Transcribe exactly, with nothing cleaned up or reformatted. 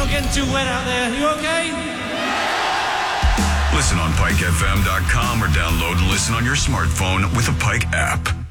not getting too wet out there. You okay? Listen on Pike F M dot com or download and listen on your smartphone with the Pike app.